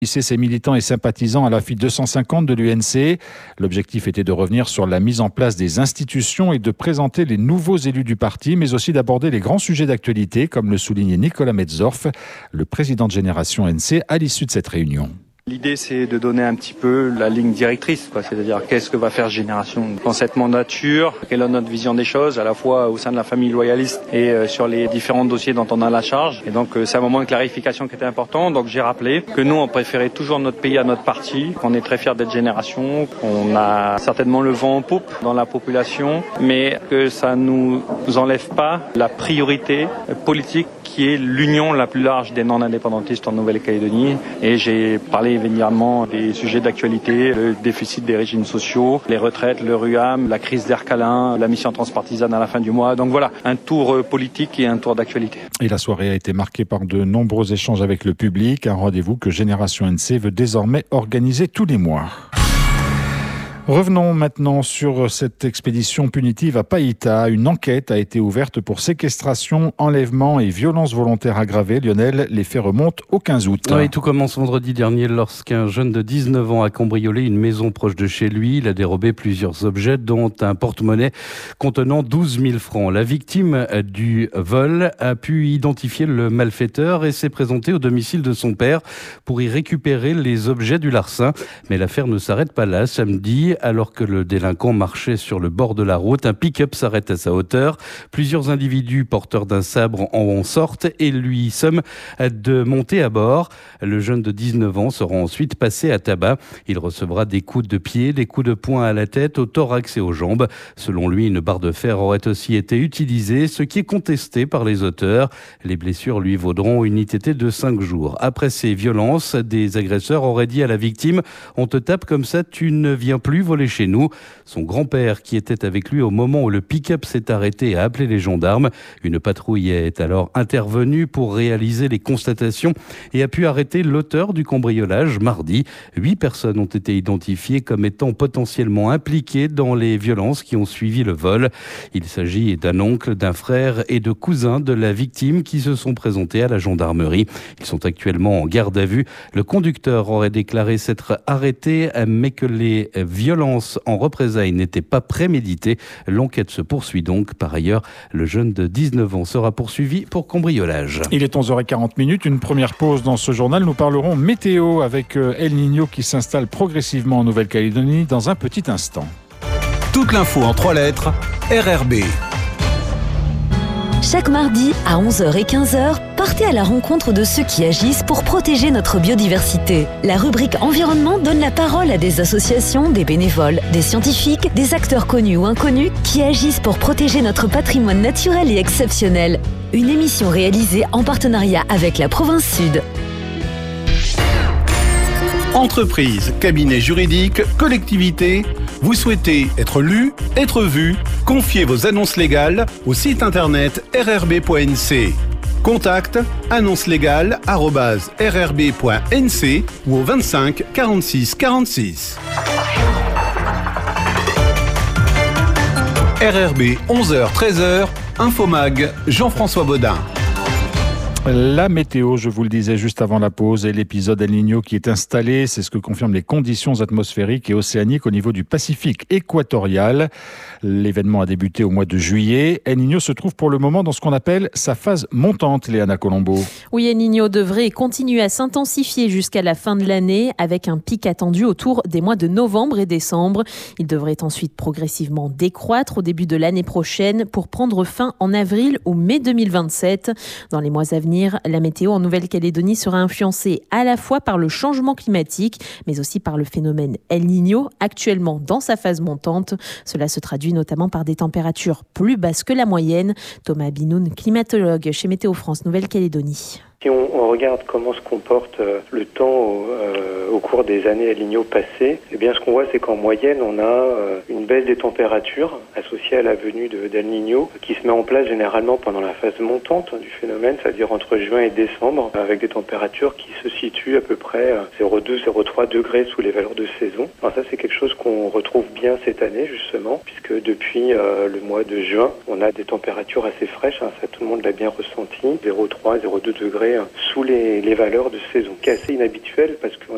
Ses militants et sympathisants à la FI 250 de l'UNC. L'objectif était de revenir sur la mise en place des institutions et de présenter les nouveaux élus du parti, mais aussi d'aborder les grands sujets d'actualité, comme le soulignait Nicolas Metzdorf, le président de Génération NC, à l'issue de cette réunion. L'idée, c'est de donner un petit peu la ligne directrice, c'est-à-dire qu'est-ce que va faire Génération dans cette mandature, quelle est notre vision des choses, à la fois au sein de la famille loyaliste et sur les différents dossiers dont on a la charge. Et donc, c'est un moment de clarification qui était important. Donc, j'ai rappelé que nous, on préférait toujours notre pays à notre parti, qu'on est très fiers d'être Génération, qu'on a certainement le vent en poupe dans la population, mais que ça nous enlève pas la priorité politique qui est l'union la plus large des non-indépendantistes en Nouvelle-Calédonie. Et j'ai parlé évidemment des sujets d'actualité, le déficit des régimes sociaux, les retraites, le RUAM, la crise d'Ercalin, la mission transpartisane à la fin du mois. Donc voilà, un tour politique et un tour d'actualité. Et la soirée a été marquée par de nombreux échanges avec le public, un rendez-vous que Génération NC veut désormais organiser tous les mois. Revenons maintenant sur cette expédition punitive à Païta. Une enquête a été ouverte pour séquestration, enlèvement et violence volontaire aggravée. Lionel, les faits remontent au 15 août. Oui, tout commence vendredi dernier lorsqu'un jeune de 19 ans a cambriolé une maison proche de chez lui. Il a dérobé plusieurs objets, dont un porte-monnaie contenant 12 000 francs. La victime du vol a pu identifier le malfaiteur et s'est présentée au domicile de son père pour y récupérer les objets du larcin. Mais l'affaire ne s'arrête pas là. Samedi, alors que le délinquant marchait sur le bord de la route, un pick-up s'arrête à sa hauteur. Plusieurs individus porteurs d'un sabre en sortent et lui somment de monter à bord. Le jeune de 19 ans sera ensuite passé à tabac. Il recevra des coups de pied, des coups de poing à la tête, au thorax et aux jambes. Selon lui, une barre de fer aurait aussi été utilisée, ce qui est contesté par les auteurs. Les blessures lui vaudront une ITT de 5 jours. Après ces violences, des agresseurs auraient dit à la victime « On te tape comme ça, tu ne viens plus voler chez nous ». Son grand-père, qui était avec lui au moment où le pick-up s'est arrêté, a appelé les gendarmes. Une patrouille est alors intervenue pour réaliser les constatations et a pu arrêter l'auteur du cambriolage mardi. 8 personnes ont été identifiées comme étant potentiellement impliquées dans les violences qui ont suivi le vol. Il s'agit d'un oncle, d'un frère et de cousins de la victime qui se sont présentés à la gendarmerie. Ils sont actuellement en garde à vue. Le conducteur aurait déclaré s'être arrêté, mais que les violences en représailles n'étaient pas préméditées. L'enquête se poursuit donc. Par ailleurs, le jeune de 19 ans sera poursuivi pour cambriolage. Il est 11h40. Une première pause dans ce journal. Nous parlerons météo avec El Niño qui s'installe progressivement en Nouvelle-Calédonie dans un petit instant. Toute l'info en 3 lettres, RRB. Chaque mardi à 11h et 15h, partez à la rencontre de ceux qui agissent pour protéger notre biodiversité. La rubrique environnement donne la parole à des associations, des bénévoles, des scientifiques, des acteurs connus ou inconnus qui agissent pour protéger notre patrimoine naturel et exceptionnel. Une émission réalisée en partenariat avec la Province Sud. Entreprise, cabinet juridique, collectivité, vous souhaitez être lu, être vu? Confiez vos annonces légales au site internet rrb.nc. Contact annoncelegale@rrb.nc ou au 25 46 46. RRB 11h-13h, Infomag, Jean-François Baudin. La météo, je vous le disais juste avant la pause, et l'épisode El Niño qui est installé, c'est ce que confirment les conditions atmosphériques et océaniques au niveau du Pacifique équatorial. L'événement a débuté au mois de juillet. El Niño se trouve pour le moment dans ce qu'on appelle sa phase montante, Léana Colombo. Oui, El Niño devrait continuer à s'intensifier jusqu'à la fin de l'année avec un pic attendu autour des mois de novembre et décembre. Il devrait ensuite progressivement décroître au début de l'année prochaine pour prendre fin en avril ou mai 2027. Dans les mois à venir, la météo en Nouvelle-Calédonie sera influencée à la fois par le changement climatique, mais aussi par le phénomène El Niño, actuellement dans sa phase montante. Cela se traduit notamment par des températures plus basses que la moyenne. Thomas Binoun, climatologue chez Météo France Nouvelle-Calédonie. Si on regarde comment se comporte le temps au cours des années El Niño passées, eh bien ce qu'on voit c'est qu'en moyenne on a une baisse des températures associée à la venue d'El Niño qui se met en place généralement pendant la phase montante du phénomène, c'est-à-dire entre juin et décembre, avec des températures qui se situent à peu près 0,2-0,3 degrés sous les valeurs de saison. Alors ça c'est quelque chose qu'on retrouve bien cette année justement, puisque depuis le mois de juin, on a des températures assez fraîches, ça tout le monde l'a bien ressenti, 0,3-0,2 degrés sous les valeurs de saison, qui est assez inhabituel parce qu'on